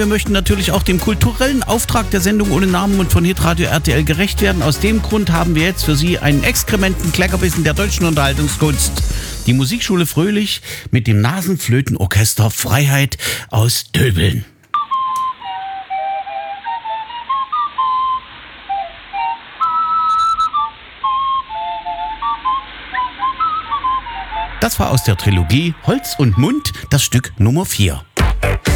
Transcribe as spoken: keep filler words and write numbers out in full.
Wir möchten natürlich auch dem kulturellen Auftrag der Sendung ohne Namen und von Hitradio R T L gerecht werden. Aus dem Grund haben wir jetzt für Sie einen exkrementen Kleckerbissen der deutschen Unterhaltungskunst. Die Musikschule Fröhlich mit dem Nasenflötenorchester Freiheit aus Döbeln. Das war aus der Trilogie Holz und Mund das Stück Nummer vier.